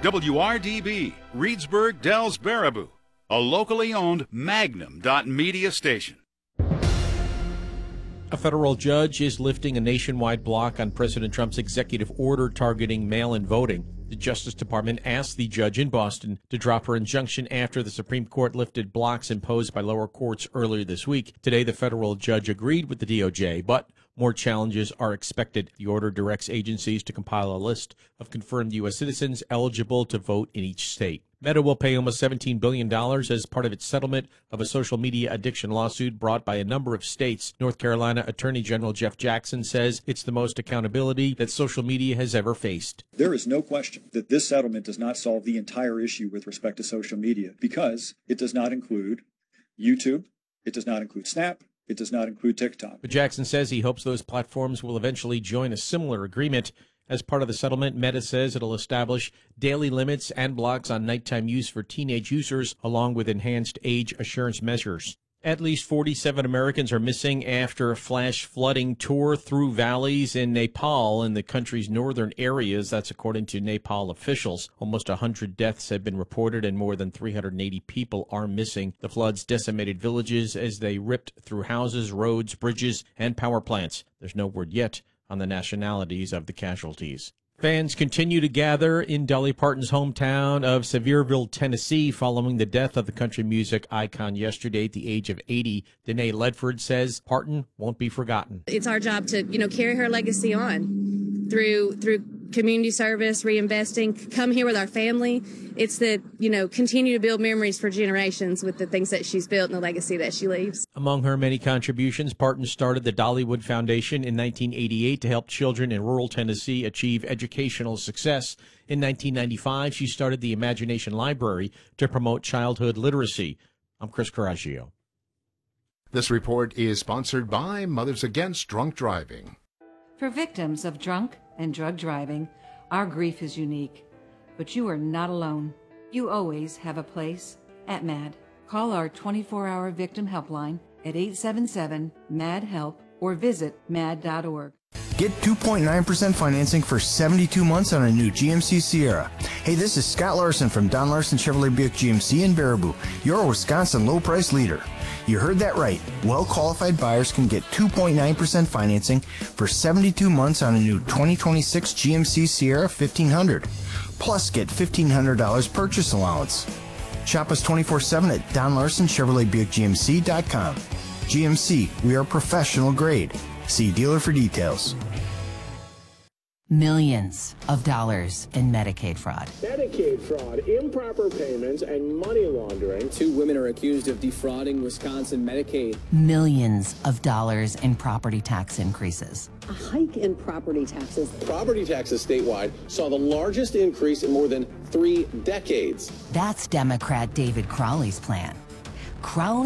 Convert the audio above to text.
WRDB, Reedsburg, Dells, Baraboo, a locally owned Magnum.media station. A federal judge is lifting a nationwide block on President Trump's executive order targeting mail-in voting. The Justice Department asked the judge in Boston to drop her injunction after the Supreme Court lifted blocks imposed by lower courts earlier this week. Today, the federal judge agreed with the DOJ, but more challenges are expected. The order directs agencies to compile a list of confirmed U.S. citizens eligible to vote in each state. Meta will pay almost $17 billion as part of its settlement of a social media addiction lawsuit brought by a number of states. North Carolina Attorney General Jeff Jackson says it's the most accountability that social media has ever faced. There is no question that this settlement does not solve the entire issue with respect to social media because it does not include YouTube, it does not include Snap, it does not include TikTok. But Jackson says he hopes those platforms will eventually join a similar agreement. As part of the settlement, Meta says it'll establish daily limits and blocks on nighttime use for teenage users, along with enhanced age assurance measures. At least 47 Americans are missing after a flash flooding tore through valleys in Nepal in the country's northern areas. That's according to Nepal officials. Almost 100 deaths have been reported and more than 380 people are missing. The floods decimated villages as they ripped through houses, roads, bridges, and power plants. There's no word yet on the nationalities of the casualties. Fans continue to gather in Dolly Parton's hometown of Sevierville, Tennessee, following the death of the country music icon yesterday at the age of 80. Danae Ledford says Parton won't be forgotten. It's our job to, carry her legacy on through community service, reinvesting, come here with our family. It's the, continue to build memories for generations with the things that she's built and the legacy that she leaves. Among her many contributions, Parton started the Dollywood Foundation in 1988 to help children in rural Tennessee achieve educational success. In 1995, she started the Imagination Library to promote childhood literacy. I'm Chris Coraggio. This report is sponsored by Mothers Against Drunk Driving. For victims of drunk and drug driving, our grief is unique. But you are not alone. You always have a place at MAD. Call our 24-hour victim helpline at 877-MAD-HELP or visit mad.org. Get 2.9% financing for 72 months on a new GMC Sierra. Hey, this is Scott Larson from Don Larson Chevrolet Buick GMC in Baraboo, your Wisconsin low-price leader. You heard that right. Well-qualified buyers can get 2.9% financing for 72 months on a new 2026 GMC Sierra 1500. Plus, get $1,500 purchase allowance. Shop us 24/7 at DonLarsonChevroletBuickGMC.com. GMC, we are professional grade. See dealer for details. Millions of dollars in Medicaid fraud. Medicaid fraud, improper payments, and money laundering. 2 women are accused of defrauding Wisconsin Medicaid. Millions of dollars in property tax increases. A hike in property taxes. Property taxes statewide saw the largest increase in more than 3 decades. That's Democrat David Crowley's plan. Crowley